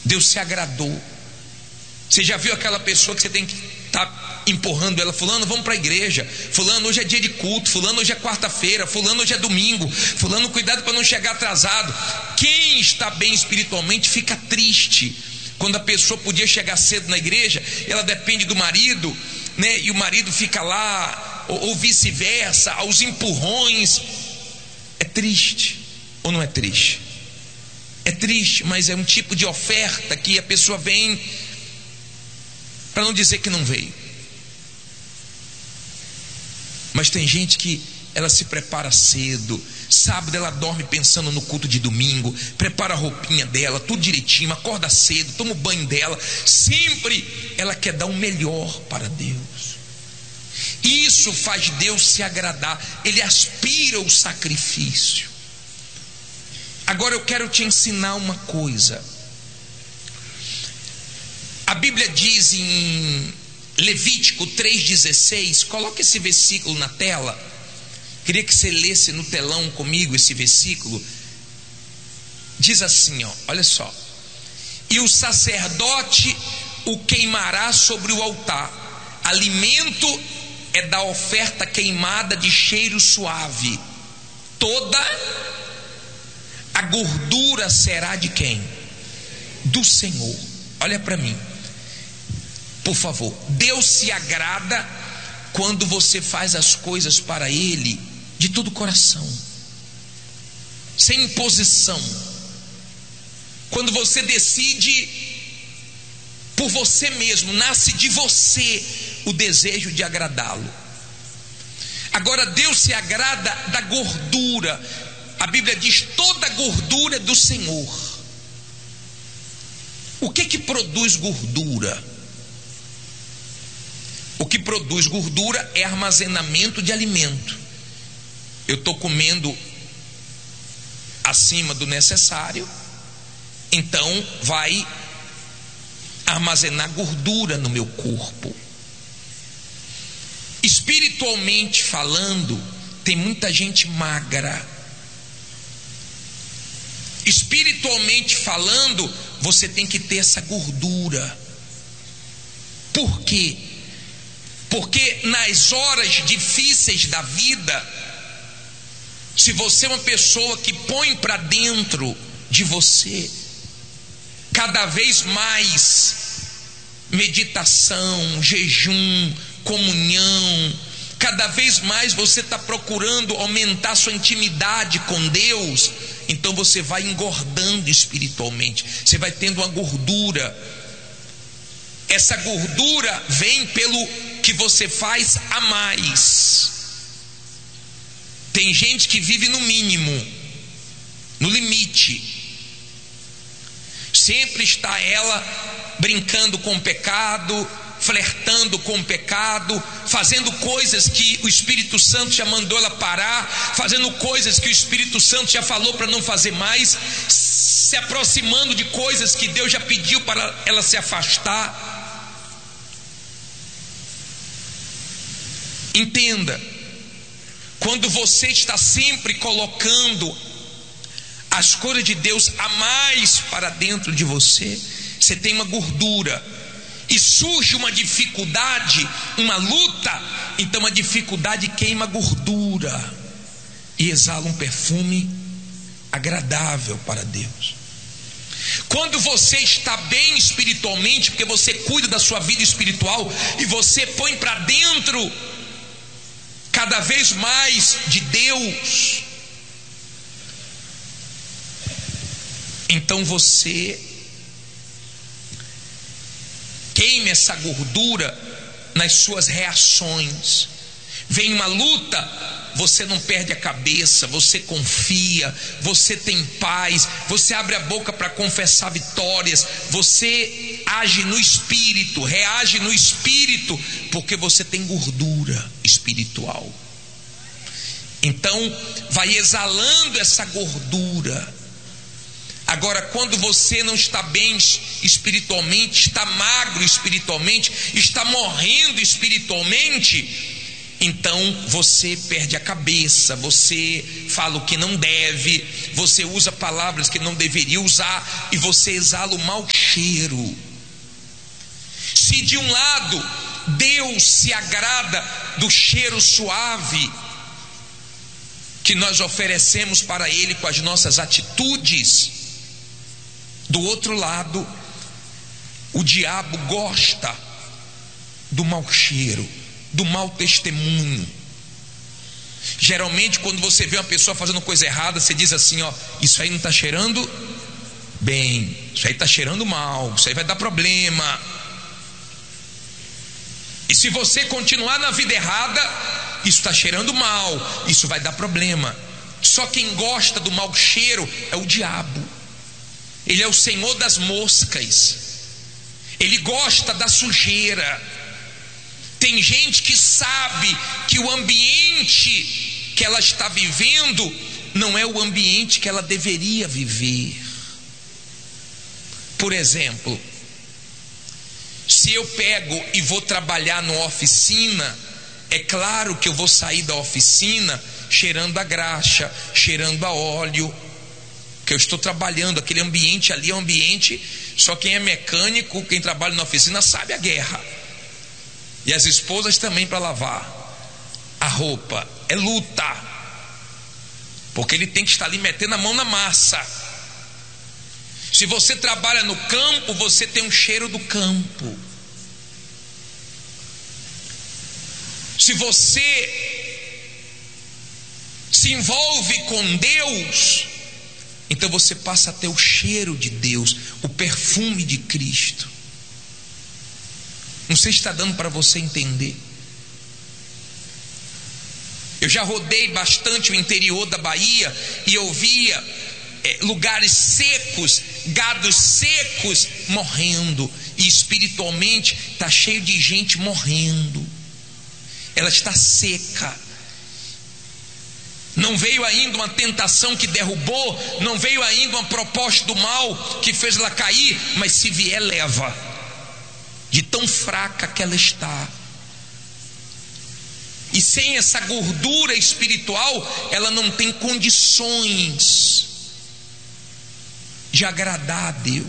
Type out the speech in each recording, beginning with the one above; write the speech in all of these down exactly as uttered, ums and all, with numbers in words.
Deus se agradou. Você já viu aquela pessoa que você tem que estar tá empurrando ela? Fulano, vamos para a igreja. Fulano, hoje é dia de culto. Fulano, hoje é quarta-feira. Fulano, hoje é domingo. Fulano, cuidado para não chegar atrasado. Quem está bem espiritualmente fica triste quando a pessoa podia chegar cedo na igreja, ela depende do marido, né? E o marido fica lá, ou, ou vice-versa, aos empurrões. É triste ou não é triste? É triste, mas é um tipo de oferta que a pessoa vem, para não dizer que não veio. Mas tem gente que ela se prepara cedo, sábado ela dorme pensando no culto de domingo, prepara a roupinha dela, tudo direitinho, acorda cedo, toma o banho dela, sempre ela quer dar o melhor para Deus. Isso faz Deus se agradar, Ele aspira o sacrifício. Agora eu quero te ensinar uma coisa. A Bíblia diz em Levítico três dezesseis, coloca esse versículo na tela. Queria que você lesse no telão comigo esse versículo. Diz assim, ó, olha só: e o sacerdote o queimará sobre o altar. Alimento é da oferta queimada de cheiro suave. Toda a gordura será de quem? Do Senhor. Olha para mim, por favor. Deus se agrada quando você faz as coisas para Ele de todo o coração, sem imposição. Quando você decide por você mesmo, nasce de você o desejo de agradá-lo. Agora Deus se agrada da gordura. A Bíblia diz: toda a gordura é do Senhor. O que que produz gordura? O que produz gordura é armazenamento de alimento. Eu estou comendo acima do necessário, então vai armazenar gordura no meu corpo. Espiritualmente falando, tem muita gente magra. Espiritualmente falando, você tem que ter essa gordura. Por quê? Porque nas horas difíceis da vida, se você é uma pessoa que põe para dentro de você cada vez mais meditação, jejum, comunhão, cada vez mais você está procurando aumentar sua intimidade com Deus, então você vai engordando espiritualmente, você vai tendo uma gordura. Essa gordura vem pelo que você faz a mais. Tem gente que vive no mínimo, no limite. Sempre está ela brincando com o pecado, flertando com o pecado, fazendo coisas que o Espírito Santo já mandou ela parar, fazendo coisas que o Espírito Santo já falou para não fazer mais, se aproximando de coisas que Deus já pediu para ela se afastar. Entenda, quando você está sempre colocando as coisas de Deus a mais para dentro de você, você tem uma gordura, e surge uma dificuldade, uma luta, então a dificuldade queima a gordura e exala um perfume agradável para Deus. Quando você está bem espiritualmente, porque você cuida da sua vida espiritual e você põe para dentro cada vez mais de Deus, então você queime essa gordura nas suas reações. Vem uma luta, você não perde a cabeça, você confia, você tem paz, você abre a boca para confessar vitórias, você age no espírito, reage no espírito, porque você tem gordura espiritual. Então vai exalando essa gordura. Agora, quando você não está bem espiritualmente, está magro espiritualmente, está morrendo espiritualmente, Então você perde a cabeça, você fala o que não deve, você usa palavras que não deveria usar e você exala o mau cheiro. Se de um lado Deus se agrada do cheiro suave que nós oferecemos para Ele com as nossas atitudes, do outro lado o diabo gosta do mau cheiro, do mau testemunho. Geralmente quando você vê uma pessoa fazendo coisa errada, você diz assim, ó, isso aí não está cheirando bem, isso aí está cheirando mal, isso aí vai dar problema. E se você continuar na vida errada, isso está cheirando mal, isso vai dar problema. Só quem gosta do mau cheiro é o diabo. Ele é o senhor das moscas, ele gosta da sujeira. Tem gente que sabe que o ambiente que ela está vivendo não é o ambiente que ela deveria viver. Por exemplo, se eu pego e vou trabalhar numa oficina, é claro que eu vou sair da oficina cheirando a graxa, cheirando a óleo, que eu estou trabalhando, aquele ambiente ali é um ambiente, só quem é mecânico, quem trabalha na oficina sabe a guerra. E as esposas também para lavar a roupa, é luta, porque ele tem que estar ali metendo a mão na massa. Se você trabalha no campo, você tem um cheiro do campo. Se você se envolve com Deus, então você passa a ter o cheiro de Deus, o perfume de Cristo. Não sei se está dando para você entender. Eu já rodei bastante o interior da Bahia e eu via é, lugares secos, gados secos morrendo, e espiritualmente está cheio de gente morrendo. Ela está seca. Não veio ainda uma tentação que derrubou, não veio ainda uma proposta do mal que fez ela cair, mas se vier, leva. De tão fraca que ela está. E sem essa gordura espiritual, ela não tem condições de agradar a Deus.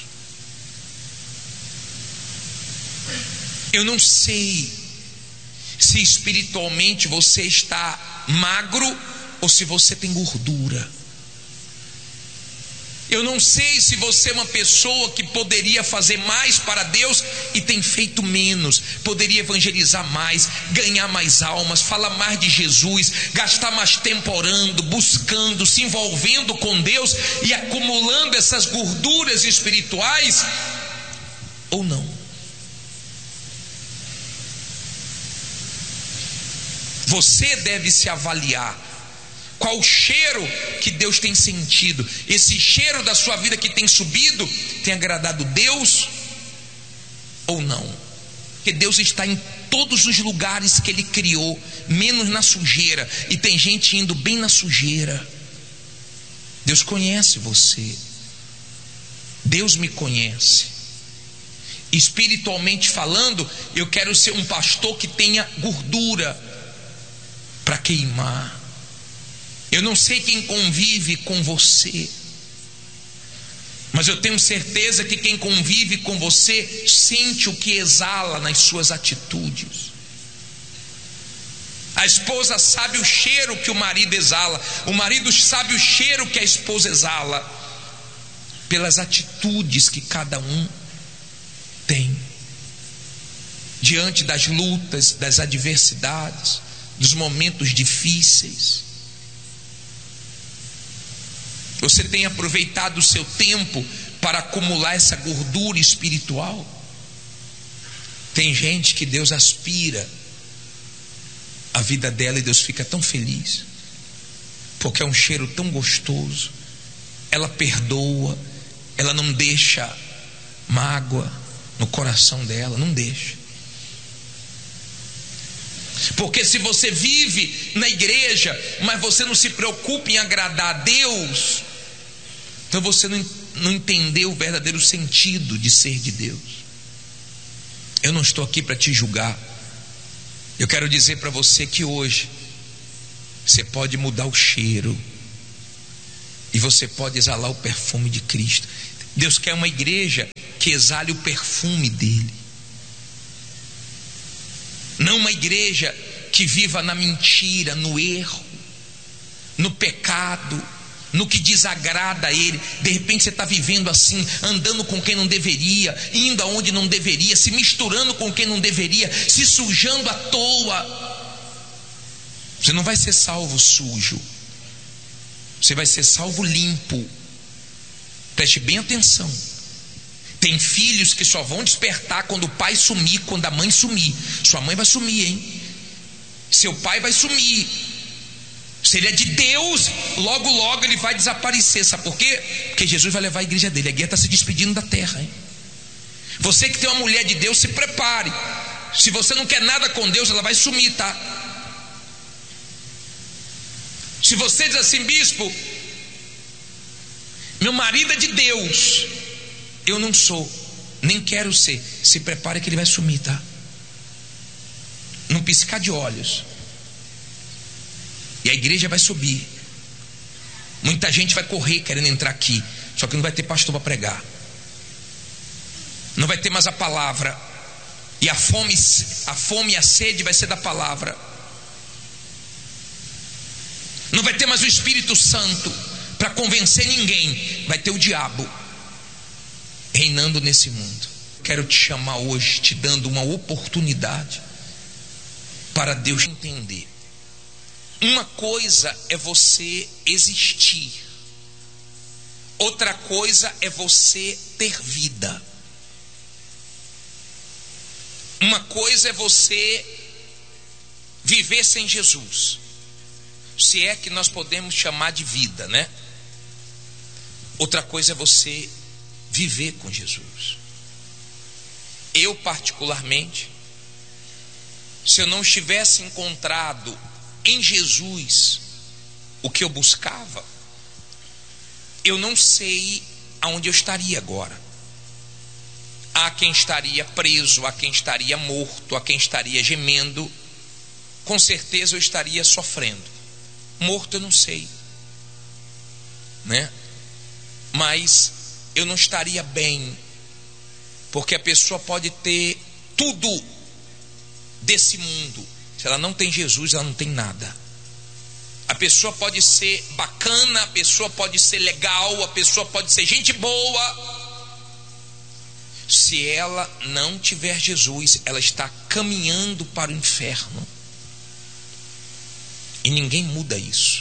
Eu não sei se espiritualmente você está magro ou se você tem gordura. Eu não sei se você é uma pessoa que poderia fazer mais para Deus e tem feito menos. Poderia evangelizar mais, ganhar mais almas, falar mais de Jesus, gastar mais tempo orando, buscando, se envolvendo com Deus e acumulando essas gorduras espirituais, ou não? Você deve se avaliar. Qual o cheiro que Deus tem sentido? Esse cheiro da sua vida que tem subido tem agradado Deus ou não? Porque Deus está em todos os lugares que Ele criou, menos na sujeira. E tem gente indo bem na sujeira. Deus conhece você. Deus me conhece. Espiritualmente falando, eu quero ser um pastor que tenha gordura para queimar. Eu não sei quem convive com você, mas eu tenho certeza que quem convive com você sente o que exala nas suas atitudes. A esposa sabe o cheiro que o marido exala, o marido sabe o cheiro que a esposa exala, pelas atitudes que cada um tem diante das lutas, das adversidades, dos momentos difíceis. Você tem aproveitado o seu tempo para acumular essa gordura espiritual? Tem gente que Deus aspira a vida dela e Deus fica tão feliz, porque é um cheiro tão gostoso. Ela perdoa, ela não deixa mágoa no coração dela, não deixa. Porque se você vive na igreja, mas você não se preocupa em agradar a Deus, então você não, não entendeu o verdadeiro sentido de ser de Deus. Eu não estou aqui para te julgar, Eu quero dizer para você que hoje você pode mudar o cheiro e você pode exalar o perfume de Cristo. Deus quer uma igreja que exale o perfume dele, não uma igreja que viva na mentira, no erro, no pecado, no que desagrada a ele. De repente você está vivendo assim, andando com quem não deveria, indo aonde não deveria, se misturando com quem não deveria, se sujando à toa. Você não vai ser salvo sujo, você vai ser salvo limpo. Preste bem atenção. Tem filhos que só vão despertar quando o pai sumir, quando a mãe sumir. Sua mãe vai sumir, hein? Seu pai vai sumir. Se ele é de Deus, logo logo ele vai desaparecer. Sabe por quê? Porque Jesus vai levar a igreja dele. A igreja está se despedindo da terra, hein? Você que tem uma mulher de Deus, se prepare. Se você não quer nada com Deus, ela vai sumir, tá? Se você diz assim: bispo, meu marido é de Deus, eu não sou, nem quero ser, se prepare que ele vai sumir, tá? Num piscar de olhos. E a igreja vai subir. Muita gente vai correr querendo entrar aqui, só que não vai ter pastor para pregar, não vai ter mais a palavra. E a fome, a fome e a sede vai ser da palavra. Não vai ter mais o Espírito Santo para convencer ninguém. Vai ter o diabo reinando nesse mundo. Quero te chamar hoje, te dando uma oportunidade para Deus entender. Uma coisa é você existir, outra coisa é você ter vida. Uma coisa é você viver sem Jesus, se é que nós podemos chamar de vida, né? Outra coisa é você viver com Jesus. Eu particularmente, se eu não tivesse encontrado em Jesus o que eu buscava, eu não sei aonde eu estaria agora. Há quem estaria preso, há quem estaria morto, há quem estaria gemendo. Com certeza eu estaria sofrendo. Morto eu não sei, né? Mas eu não estaria bem, porque a pessoa pode ter tudo desse mundo, se ela não tem Jesus, ela não tem nada. A pessoa pode ser bacana, a pessoa pode ser legal, a pessoa pode ser gente boa. Se ela não tiver Jesus, ela está caminhando para o inferno. E ninguém muda isso.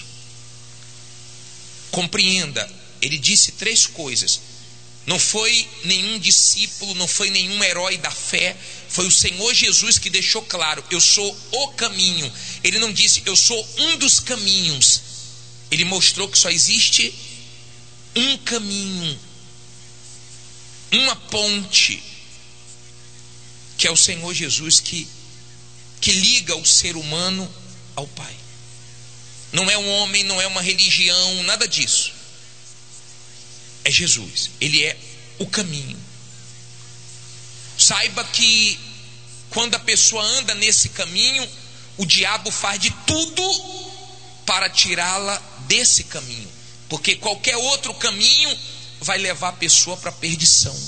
Compreenda, ele disse três coisas. Não foi nenhum discípulo, não foi nenhum herói da fé, foi o Senhor Jesus que deixou claro: eu sou o caminho. Ele não disse eu sou um dos caminhos. Ele mostrou que só existe um caminho, uma ponte, que é o Senhor Jesus, que, que liga o ser humano ao Pai. Não é um homem, não é uma religião, nada disso. É Jesus, ele é o caminho. Saiba que quando a pessoa anda nesse caminho, o diabo faz de tudo para tirá-la desse caminho, porque qualquer outro caminho vai levar a pessoa para a perdição.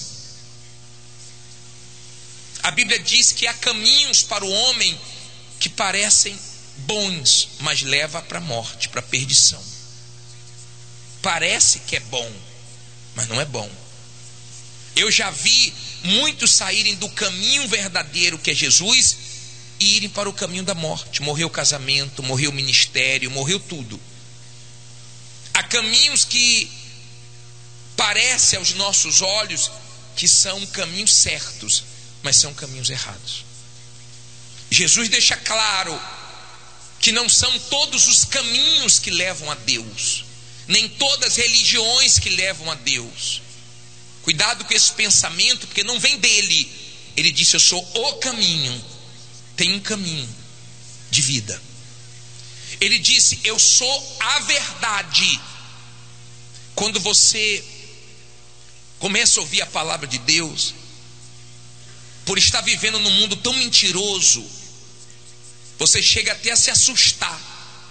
A Bíblia diz que há caminhos para o homem que parecem bons, mas leva para a morte, para a perdição. Parece que é bom, mas não é bom. Eu já vi muitos saírem do caminho verdadeiro, que é Jesus, e irem para o caminho da morte. Morreu o casamento, morreu o ministério, morreu tudo. Há caminhos que parecem aos nossos olhos que são caminhos certos, mas são caminhos errados. Jesus deixa claro que não são todos os caminhos que levam a Deus, nem todas as religiões que levam a Deus. Cuidado com esse pensamento, porque não vem dele. Ele disse: eu sou o caminho. Tem um caminho de vida. Ele disse: eu sou a verdade. Quando você começa a ouvir a palavra de Deus, por estar vivendo num mundo tão mentiroso, Você chega até a se assustar,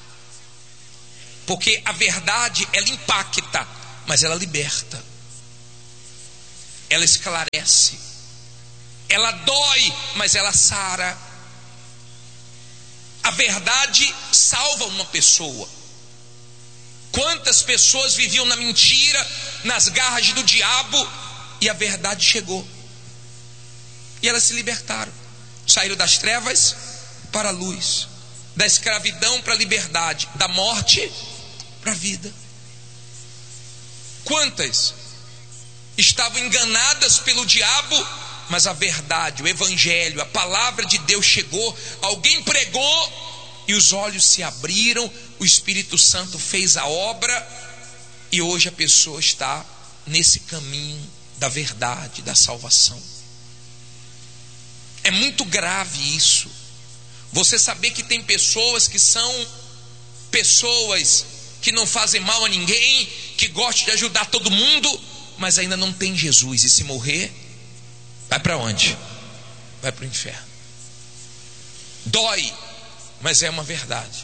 porque a verdade, ela impacta, mas ela liberta, ela esclarece, ela dói, mas ela sara. A verdade salva uma pessoa. Quantas pessoas viviam na mentira, nas garras do diabo, e a verdade chegou, e elas se libertaram, saíram das trevas para a luz, da escravidão para a liberdade, da morte para a vida. Quantas estavam enganadas pelo diabo, mas a verdade, o evangelho, a palavra de Deus chegou, alguém pregou e os olhos se abriram, o Espírito Santo fez a obra, e hoje a pessoa está nesse caminho da verdade, da salvação. É muito grave isso, você saber que tem pessoas que são pessoas que não fazem mal a ninguém, que gostam de ajudar todo mundo, mas ainda não tem Jesus, e se morrer, vai para onde? Vai para o inferno. Dói, mas é uma verdade.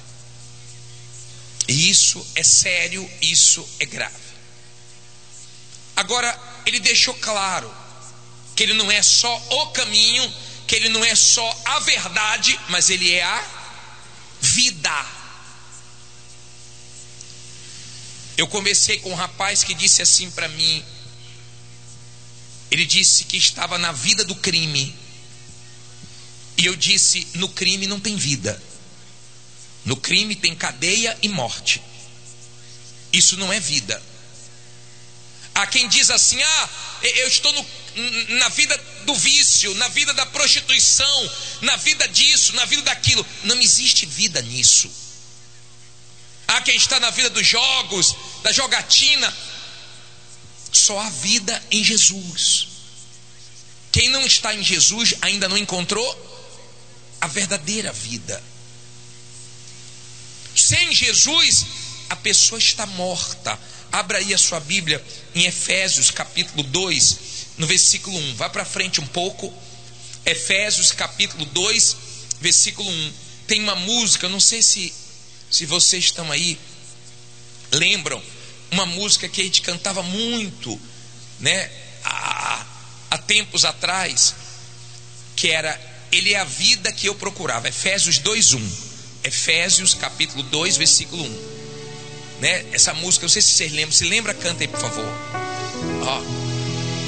E isso é sério, isso é grave. Agora, ele deixou claro que ele não é só o caminho, que ele não é só a verdade, mas ele é a vida. Eu conversei com um rapaz que disse assim para mim, ele disse que estava na vida do crime, e eu disse: no crime não tem vida, no crime tem cadeia e morte, isso não é vida. Há quem diz assim: ah, eu estou no, na vida do vício, na vida da prostituição, na vida disso, na vida daquilo. Não existe vida nisso. Há quem está na vida dos jogos, da jogatina. Só há vida em Jesus. Quem não está em Jesus ainda não encontrou a verdadeira vida. Sem Jesus, a pessoa está morta. Abra aí a sua Bíblia em Efésios capítulo dois, no versículo um. Vá para frente um pouco. Efésios capítulo dois, versículo um. Tem uma música, eu não sei se, se vocês estão aí, lembram? Uma música que a gente cantava muito, né? Há, há tempos atrás, que era: Ele é a vida que eu procurava. Efésios dois, um. Efésios capítulo dois, versículo um. Né? Essa música, eu não sei se vocês lembram. Se lembra, canta aí, por favor. Ó.